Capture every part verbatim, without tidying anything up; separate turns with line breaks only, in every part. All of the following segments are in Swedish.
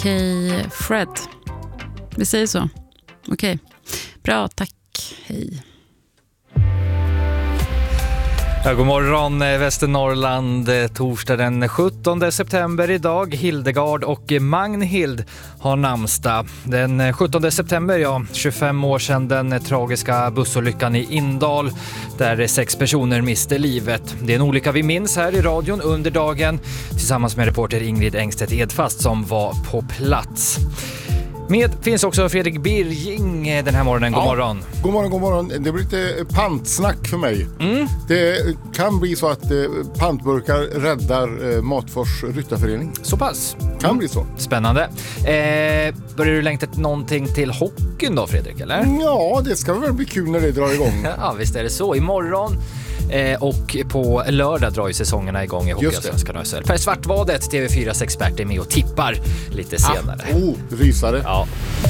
Okej, Fred. Vi säger så. Okej. Bra, tack. Hej.
Ja, god morgon Västernorrland, torsdag den sjuttonde september idag. Hildegard och Magnhild har namnsdag. Den sjuttonde september, ja, tjugofem år sedan den tragiska bussolyckan i Indal där sex personer miste livet. Det är en olycka vi minns här i radion under dagen tillsammans med reporter Ingrid Engstedt Edfast som var på plats. Med finns också Fredrik Birging den här morgonen. God ja, morgon.
God morgon, god morgon. Det blir lite pantsnack för mig. Mm. Det kan bli så att eh, pantburkar räddar eh, Matfors Ryttarförening.
Så pass.
Kan mm. bli så.
Spännande. Eh, börjar du längta någonting till hockeyn då, Fredrik, eller?
Ja, det ska väl bli kul när det drar igång.
Ja, visst är det så. Imorgon eh, och på lördag drar ju säsongerna igång i Hockeyallsvenskan och S H L. Per Svartvadet, T V fyras expert, är med och tippar lite senare.
Ah, oh, rysare.
Ja.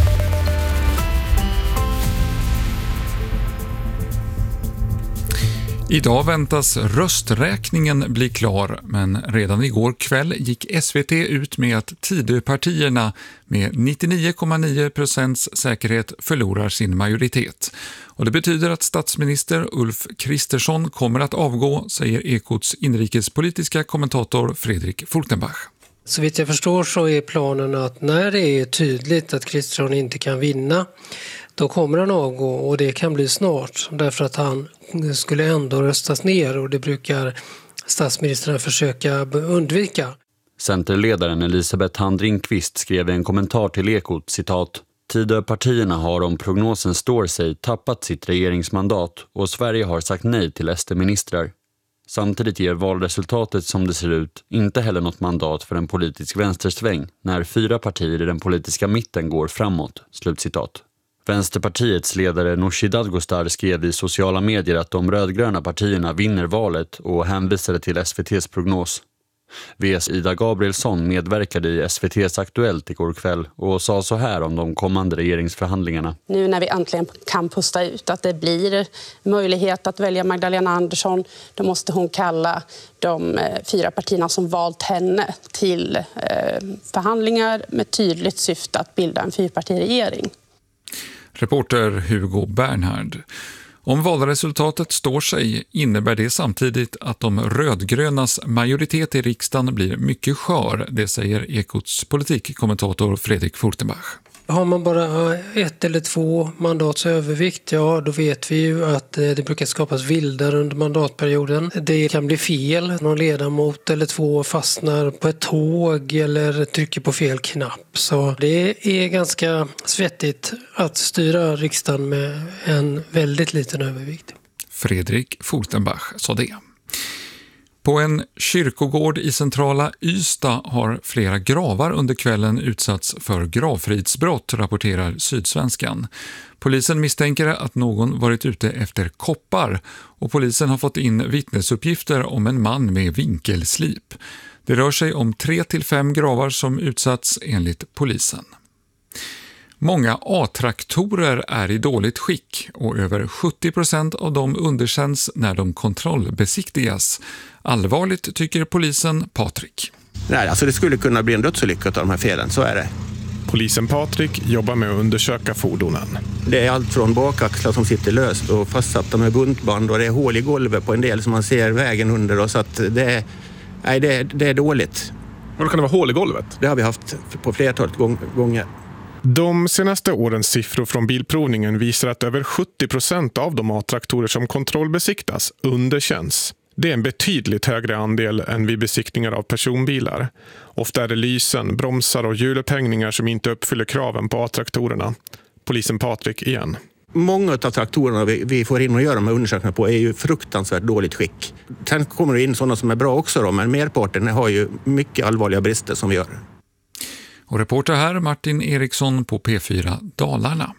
Idag väntas rösträkningen bli klar, men redan igår kväll gick S V T ut med att Tidöpartierna med nittionio komma nio procents säkerhet förlorar sin majoritet. Och det betyder att statsminister Ulf Kristersson kommer att avgå, säger Ekots inrikespolitiska kommentator Fredrik Fultenbach.
Så vitt jag förstår så är planen att när det är tydligt att Kristersson inte kan vinna, då kommer han avgå, och det kan bli snart därför att han skulle ändå röstas ner, och det brukar statsministern försöka undvika.
Centerledaren Elisabeth Handringqvist skrev i en kommentar till Ekot, citat: Tidöpartierna har, om prognosen står sig, tappat sitt regeringsmandat och Sverige har sagt nej till S D-ministrar. Samtidigt ger valresultatet som det ser ut inte heller något mandat för en politisk vänstersväng när fyra partier i den politiska mitten går framåt. Slutcitat. Vänsterpartiets ledare Nooshi Dadgostar skrev i sociala medier att de rödgröna partierna vinner valet och hänvisade till S V T:s prognos. V S Ida Gabrielsson medverkade i S V T:s Aktuellt igår kväll och sa så här om de kommande regeringsförhandlingarna.
Nu när vi äntligen kan pusta ut att det blir möjlighet att välja Magdalena Andersson, då måste hon kalla de fyra partierna som valt henne till förhandlingar med tydligt syfte att bilda en fyrpartiregering.
Reporter Hugo Bernhard. Om valresultatet står sig innebär det samtidigt att de rödgrönas majoritet i riksdagen blir mycket skör, det säger Ekots politikkommentator Fredrik Fultenbach.
Har man bara ett eller två mandats övervikt, ja då vet vi ju att det brukar skapas vildar under mandatperioden. Det kan bli fel, någon ledamot eller två fastnar på ett tåg eller trycker på fel knapp. Så det är ganska svettigt att styra riksdagen med en väldigt liten övervikt.
Fredrik Fultenbach sa det. På en kyrkogård i centrala Ystad har flera gravar under kvällen utsatts för gravfridsbrott, rapporterar Sydsvenskan. Polisen misstänker att någon varit ute efter koppar och polisen har fått in vittnesuppgifter om en man med vinkelslip. Det rör sig om tre till fem gravar som utsatts enligt polisen. Många A-traktorer är i dåligt skick och över sjuttio procent av dem underkänns när de kontrollbesiktigas. Allvarligt tycker polisen Patrik.
Nej, alltså det skulle kunna bli en dödsolycka av de här felen, så är det.
Polisen Patrik jobbar med att undersöka fordonen.
Det är allt från bakaxlar som sitter löst och fastsatta med buntband, och det är hål i golvet på en del som man ser vägen under, och så att det är, nej, det är, det är dåligt.
Var kan det vara hål i golvet?
Det har vi haft på flertalet gånger.
De senaste årens siffror från bilprovningen visar att över sjuttio procent av de A-traktorer som kontrollbesiktas underkänns. Det är en betydligt högre andel än vid besiktningar av personbilar. Ofta är det lysen, bromsar och hjulupphängningar som inte uppfyller kraven på A-traktorerna. Polisen Patrik igen.
Många av traktorerna vi, vi får in och göra med undersökningar på är ju fruktansvärt dåligt skick. Sen kommer det in sådana som är bra också då, men merparten har ju mycket allvarliga brister som vi gör.
Och reporter här Martin Eriksson på P fyra Dalarna.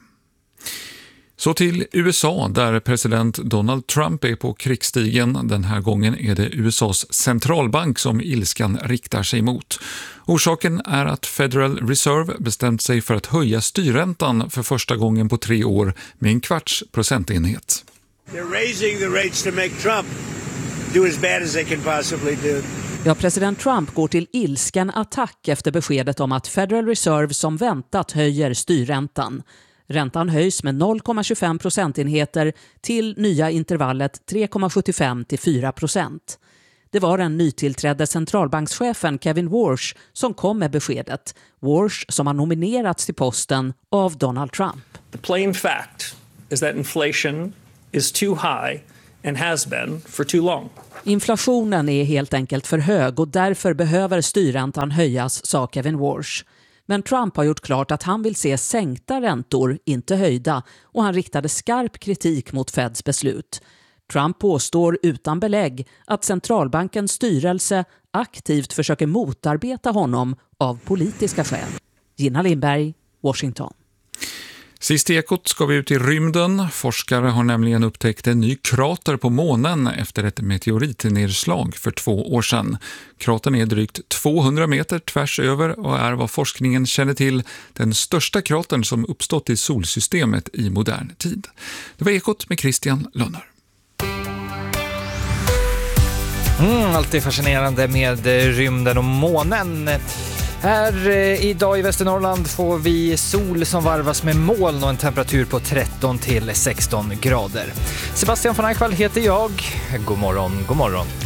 Så till U S A där president Donald Trump är på krigsstigen. Den här gången är det U S A:s centralbank som ilskan riktar sig mot. Orsaken är att Federal Reserve bestämt sig för att höja styrräntan för första gången på tre år med en kvarts procentenhet.
They're raising the rates to make Trump do as bad as they can possibly do. Ja, president Trump går till ilsken attack efter beskedet om att Federal Reserve som väntat höjer styrräntan. Räntan höjs med noll komma tjugofem procentenheter till nya intervallet tre komma sjuttiofem till fyra procent. Det var den nytillträdde centralbankschefen Kevin Warsh som kom med beskedet. Warsh som har nominerats till posten av Donald Trump.
The plain fact is that inflation is too high and has been for too long.
Inflationen är helt enkelt för hög och därför behöver styrräntan höjas, sa Kevin Warsh. Men Trump har gjort klart att han vill se sänkta räntor, inte höjda, och han riktade skarp kritik mot Feds beslut. Trump påstår utan belägg att centralbankens styrelse aktivt försöker motarbeta honom av politiska skäl. Gina Lindberg, Washington.
Sist i Ekot ska vi ut i rymden. Forskare har nämligen upptäckt en ny krater på månen efter ett meteoritnedslag för två år sedan. Kratern är drygt tvåhundra meter tvärs över och är vad forskningen känner till den största kratern som uppstått i solsystemet i modern tid. Det var Ekot med Christian Lönner.
Mm, alltid fascinerande med rymden och månen. Här eh, idag i Västernorrland får vi sol som varvas med moln och en temperatur på tretton till sexton grader. Sebastian von Eichwald heter jag. God morgon, god morgon.